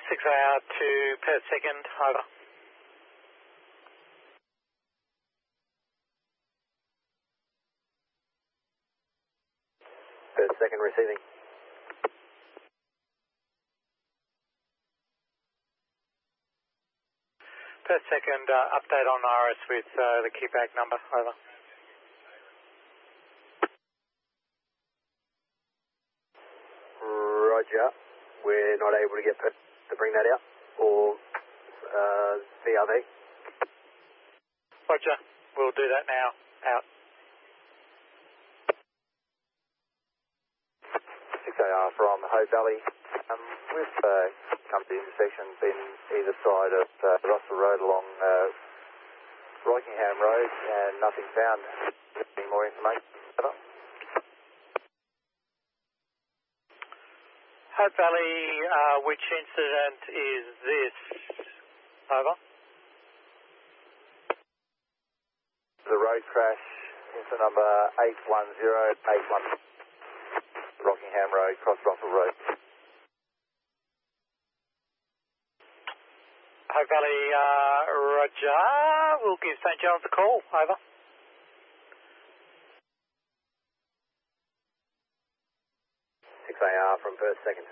6AR to Perth second, over. Perth second receiving. Perth second, update on Iris with the keyback number, over. Roger. We're not able to get Perth to bring that out, or VRV. Roger, we'll do that now, out. 6AR from Hope Valley. We've come to the intersection, been either side of Russell Road along Rockingham Road, and nothing found. Any more information? Over. Hope Valley, which incident is this? Over. The road crash, incident number 81081, Rockingham Road, cross Russell Road. Hope Valley, Roger. We'll give St. John's a call, over. AR from Perth second.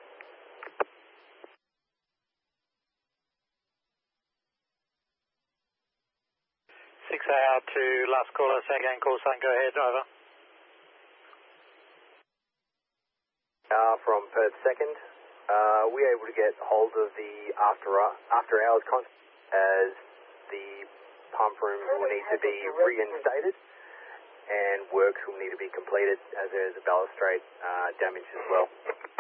Six AR to last caller, second call sign, go ahead, over. From Perth second. We able to get hold of the after hours contact, as the pump room will need to be reinstated and works will need to be completed, as there is a balustrade damage as well.